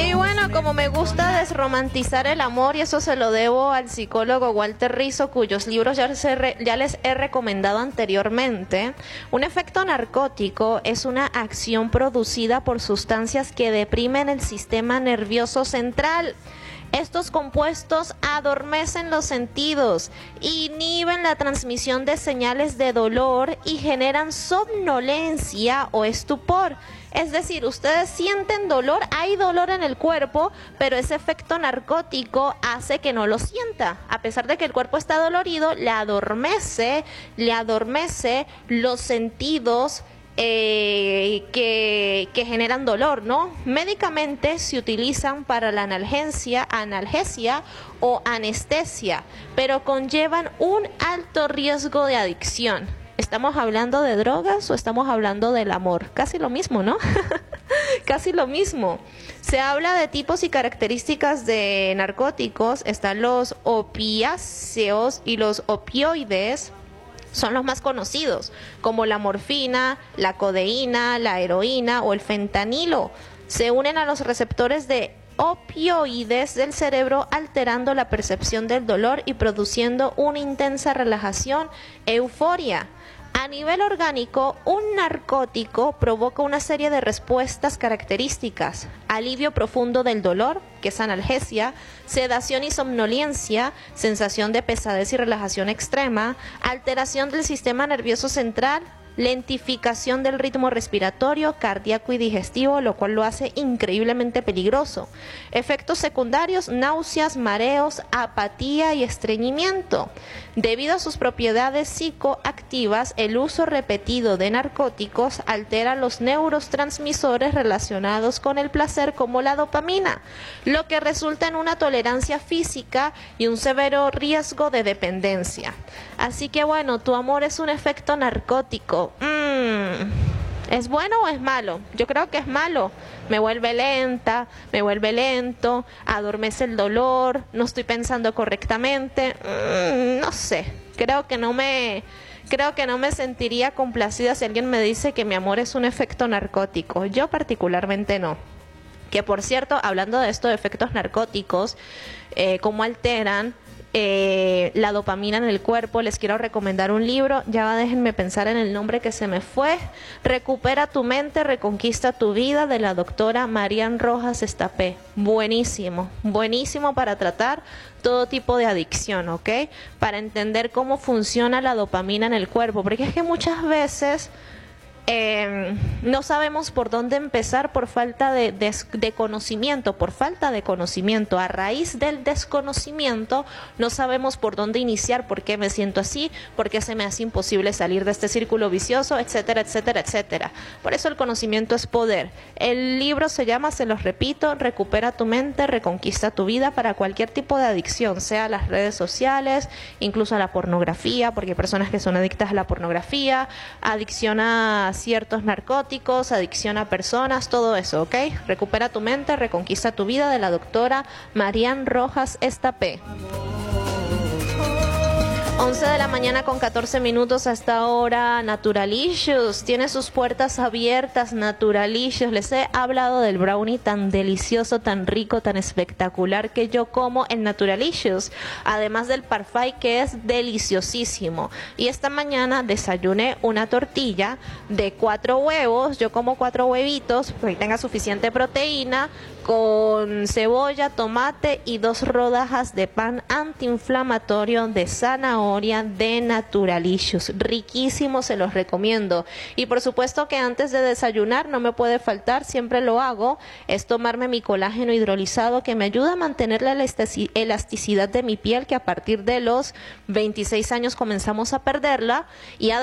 Y bueno, como me gusta desromantizar el amor, y eso se lo debo al psicólogo Walter Rizzo, cuyos libros ya les he recomendado anteriormente, un efecto narcótico es una acción producida por sustancias que deprimen el sistema nervioso central. Estos compuestos adormecen los sentidos, inhiben la transmisión de señales de dolor y generan somnolencia o estupor. Es decir, ustedes sienten dolor, hay dolor en el cuerpo, pero ese efecto narcótico hace que no lo sienta. A pesar de que el cuerpo está dolorido, le adormece los sentidos que generan dolor, ¿no? Médicamente se utilizan para la analgesia o anestesia, pero conllevan un alto riesgo de adicción. ¿Estamos hablando de drogas o estamos hablando del amor? Casi lo mismo, ¿no? Casi lo mismo. Se habla de tipos y características de narcóticos. Están los opiáceos y los opioides. Son los más conocidos, como la morfina, la codeína, la heroína o el fentanilo. Se unen a los receptores de opioides del cerebro, alterando la percepción del dolor y produciendo una intensa relajación, euforia. A nivel orgánico, un narcótico provoca una serie de respuestas características: alivio profundo del dolor, que es analgesia, sedación y somnolencia, sensación de pesadez y relajación extrema, alteración del sistema nervioso central, lentificación del ritmo respiratorio, cardíaco y digestivo, lo cual lo hace increíblemente peligroso. Efectos secundarios: náuseas, mareos, apatía y estreñimiento. Debido a sus propiedades psicoactivas, el uso repetido de narcóticos altera los neurotransmisores relacionados con el placer, como la dopamina, lo que resulta en una tolerancia física y un severo riesgo de dependencia. Así que bueno, tu amor es un efecto narcótico. ¿Es bueno o es malo? Yo creo que es malo. Me vuelve lenta, me vuelve lento, adormece el dolor, no estoy pensando correctamente. No sé, creo que no me sentiría complacida si alguien me dice que mi amor es un efecto narcótico. Yo particularmente no. Que por cierto, hablando de estos efectos narcóticos, cómo alteran la dopamina en el cuerpo, les quiero recomendar un libro. Ya déjenme pensar en el nombre que se me fue. Recupera tu mente, reconquista tu vida, de la doctora Marian Rojas Estapé. Buenísimo, buenísimo para tratar todo tipo de adicción, ¿ok? Para entender cómo funciona la dopamina en el cuerpo, porque es que muchas veces no sabemos por dónde empezar por falta de conocimiento, A raíz del desconocimiento no sabemos por dónde iniciar, por qué me siento así, por qué se me hace imposible salir de este círculo vicioso, etcétera, etcétera, etcétera. Por eso el conocimiento es poder. El libro se llama, se los repito, Recupera tu mente, reconquista tu vida, para cualquier tipo de adicción, sea a las redes sociales, incluso a la pornografía, porque hay personas que son adictas a la pornografía, adicción a ciertos narcóticos, adicción a personas, todo eso, ¿ok? Recupera tu mente, reconquista tu vida, de la doctora Marian Rojas Estapé. 11 de la mañana con 14 minutos hasta ahora. Naturalicious tiene sus puertas abiertas. Naturalicious, les he hablado del brownie tan delicioso, tan rico, tan espectacular que yo como en Naturalicious, además del parfait, que es deliciosísimo. Y esta mañana desayuné una tortilla de 4 huevos. Yo como 4 huevitos para que tenga suficiente proteína, con cebolla, tomate y 2 rodajas de pan antiinflamatorio de zanahoria de Naturalicious. Riquísimo, se los recomiendo. Y por supuesto que antes de desayunar no me puede faltar, siempre lo hago, es tomarme mi colágeno hidrolizado, que me ayuda a mantener la elasticidad de mi piel, que a partir de los 26 años comenzamos a perderla. Y